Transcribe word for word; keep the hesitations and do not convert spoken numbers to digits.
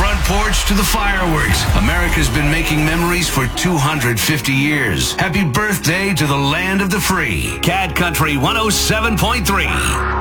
front porch to the fireworks, America's been making memories for two hundred fifty years. Happy birthday to the land of the free. Cat Country one oh seven point three.